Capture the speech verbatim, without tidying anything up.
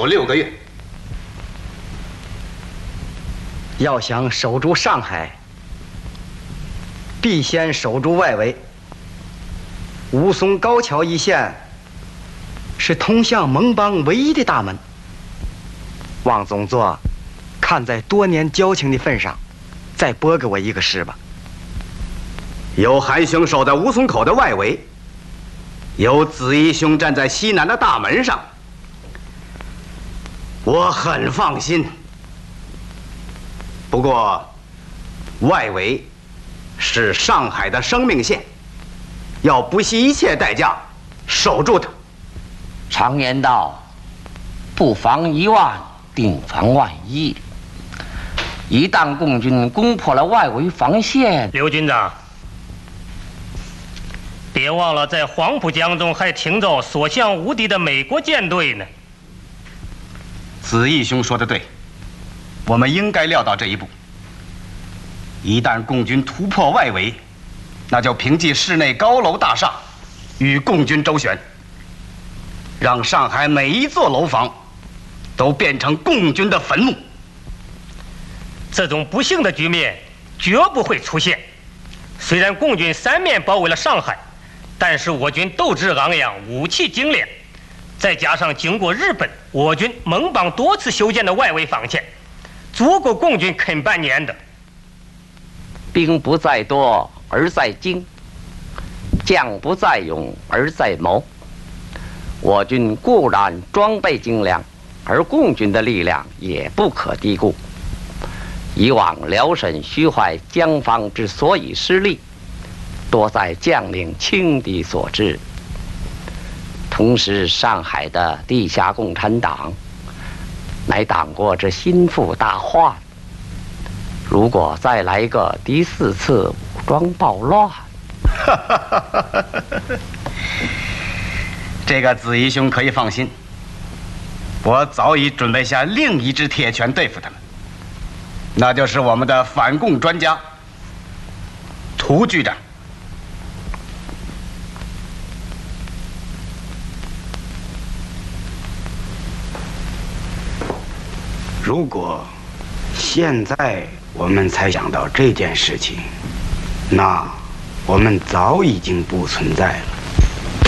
有六个月。 要想守住上海，必先守住外围。吴淞高桥一线是通向蒙邦唯一的大门。王总座，看在多年交情的份上，再拨给我一个师吧。 有韩兄守在吴淞口的外围，有子义兄站在西南的大门上，我很放心。不过，外围是上海的生命线，要不惜一切代价守住它。 常言道，不防一万，定防万一。一旦共军攻破了外围防线， 刘军长，别忘了在黄浦江中还停着所向无敌的美国舰队呢。 子义兄说的对，我们应该料到这一步。一旦共军突破外围，那就凭借市内高楼大厦与共军周旋，让上海每一座楼房都变成共军的坟墓。 这种不幸的局面绝不会出现。虽然共军三面包围了上海，但是我军斗志昂扬，武器精炼，再加上经过日本、我军、盟邦多次修建的外围防线，足够共军啃半年的。 兵不在多而在精，将不在勇而在谋。我军固然装备精良，而共军的力量也不可低估。以往辽沈徐淮江防之所以失利，多在将领轻敌所致。同时，上海的地下共产党乃党国之心腹大患。如果再来一个第四次武装暴乱， 这个子义兄可以放心，我早已准备下另一支铁拳对付他们，那就是我们的反共专家涂局长。 如果现在我们才想到这件事情，那我们早已经不存在了。